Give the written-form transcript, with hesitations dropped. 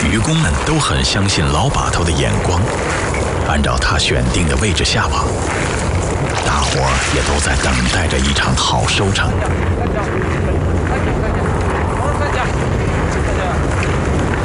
渔工们都很相信老把头的眼光，按照他选定的位置下网。大伙儿也都在等待着一场好收成。